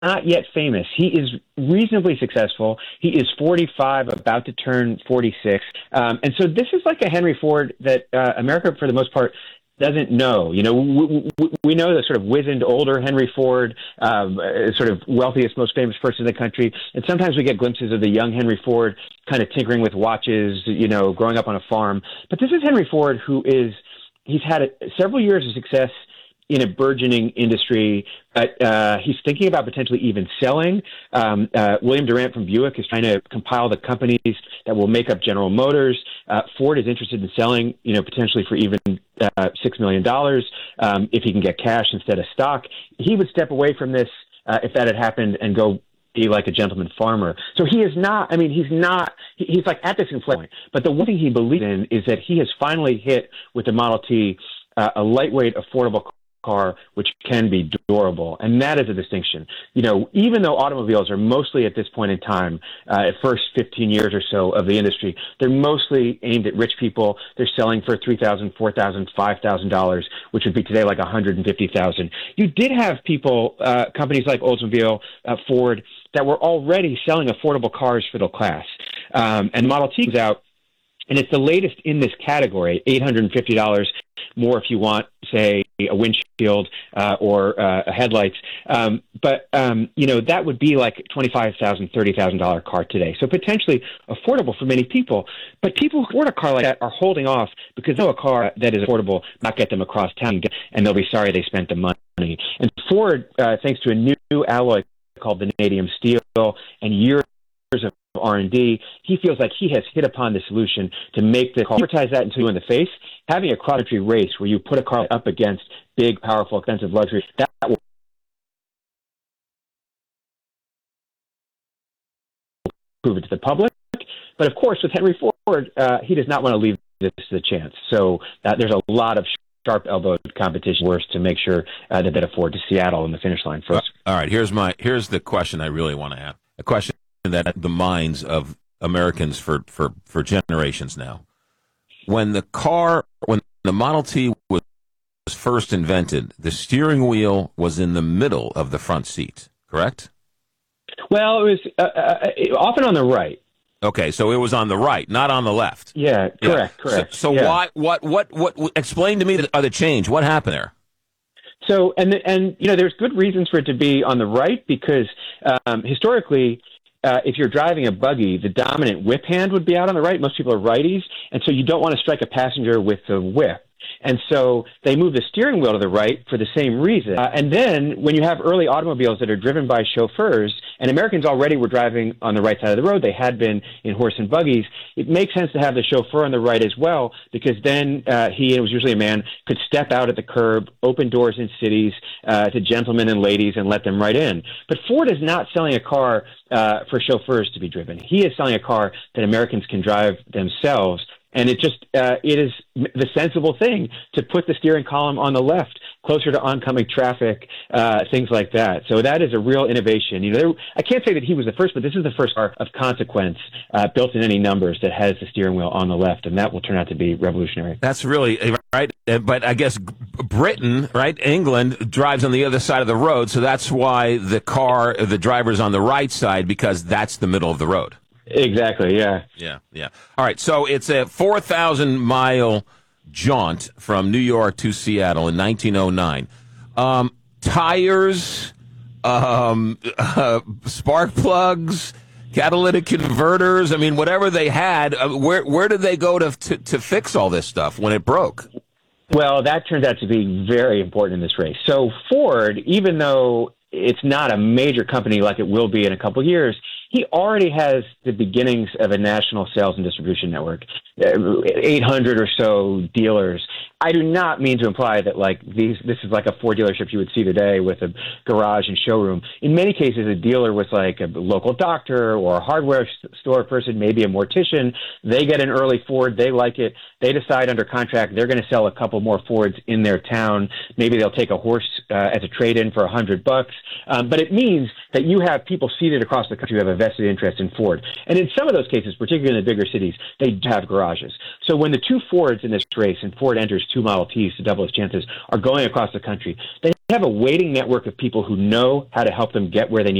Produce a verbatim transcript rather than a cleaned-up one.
not yet famous. He is reasonably successful. He is forty-five, about to turn forty-six. Um, and so this is like a Henry Ford that uh, America, for the most part, doesn't know. You know, we, we, we know the sort of wizened, older Henry Ford, um, sort of wealthiest, most famous person in the country. And sometimes we get glimpses of the young Henry Ford kind of tinkering with watches, you know, growing up on a farm. But this is Henry Ford who is, he's had a, several years of success in a burgeoning industry, but uh, he's thinking about potentially even selling. Um, uh, William Durant from Buick is trying to compile the companies that will make up General Motors. Uh, Ford is interested in selling, you know, potentially for even uh, six million dollars um, if he can get cash instead of stock. He would step away from this uh, if that had happened and go be like a gentleman farmer. So he is not, I mean, he's not, he, he's like at this inflection point. But the one thing he believes in is that he has finally hit with the Model T uh, a lightweight, affordable car which can be durable, and that is a distinction. You know, even though automobiles are mostly at this point in time, uh, at first fifteen years or so of the industry, they're mostly aimed at rich people. They're selling for three thousand dollars, four thousand dollars, five thousand dollars, which would be today like one hundred fifty thousand dollars. You did have people, uh, companies like Oldsmobile, uh, Ford, that were already selling affordable cars for the class. Um, and the Model T is out, and it's the latest in this category, eight hundred fifty dollars more if you want, say, a windshield uh, or uh, headlights. Um, but, um, you know, that would be like twenty-five thousand dollars, thirty thousand dollars car today. So potentially affordable for many people. But people who afford a car like that are holding off because they know a car that is affordable not get them across town, and they'll be sorry they spent the money. And Ford, uh, thanks to a new alloy called vanadium steel and years of R and D, he feels like he has hit upon the solution to make the car, advertise that until you in the face. Having a cross-country race where you put a car up against big, powerful, expensive luxury, that will prove it to the public. But of course, with Henry Ford, uh, he does not want to leave this to the chance. So uh, there's a lot of sharp-elbowed competition worse to make sure uh, that they afford to Seattle in the finish line first. All right, here's my here's the question I really want to ask. A question that the minds of Americans for, for, for generations now. When the car, when the Model T was first invented, the steering wheel was in the middle of the front seat, correct? Well, it was uh, uh, often on the right. Okay, so it was on the right, not on the left. Yeah, correct, yeah. correct. So, so yeah. why, what, what, what, explain to me the, uh, the change. What happened there? So, and, and, you know, there's good reasons for it to be on the right because um, historically, Uh, if you're driving a buggy, the dominant whip hand would be out on the right. Most people are righties, and so you don't want to strike a passenger with the whip. And so they move the steering wheel to the right for the same reason. Uh, and then when you have early automobiles that are driven by chauffeurs, and Americans already were driving on the right side of the road, they had been in horse and buggies, it makes sense to have the chauffeur on the right as well, because then uh, he, and it was usually a man, could step out at the curb, open doors in cities uh, to gentlemen and ladies and let them right in. But Ford is not selling a car uh, for chauffeurs to be driven. He is selling a car that Americans can drive themselves. And it just, uh, it is the sensible thing to put the steering column on the left, closer to oncoming traffic, uh, things like that. So that is a real innovation. You know, there, I can't say that he was the first, but this is the first car of consequence uh, built in any numbers that has the steering wheel on the left, and that will turn out to be revolutionary. That's really right. But I guess Britain, right, England, drives on the other side of the road, so that's why the car, the driver's on the right side, because that's the middle of the road. Exactly, yeah. Yeah, yeah. All right, so it's a four thousand mile jaunt from New York to Seattle in nineteen oh nine. Um, tires, um, uh, spark plugs, catalytic converters, I mean, whatever they had, uh, where where did they go to, to to fix all this stuff when it broke? Well, that turns out to be very important in this race. So Ford, even though it's not a major company like it will be in a couple of years, he already has the beginnings of a national sales and distribution network, eight hundred or so dealers. I do not mean to imply that like these, this is like a Ford dealership you would see today with a garage and showroom. In many cases, a dealer was like a local doctor or a hardware store person, maybe a mortician. They get an early Ford. They like it. They decide under contract they're going to sell a couple more Fords in their town. Maybe they'll take a horse uh, as a trade-in for a hundred bucks. Um, but it means that you have people seated across the country who have a vested interest in Ford. And in some of those cases, particularly in the bigger cities, they have garages. So when the two Fords in this race, and Ford enters two Model Ts to double his chances, are going across the country. They have a waiting network of people who know how to help them get where they need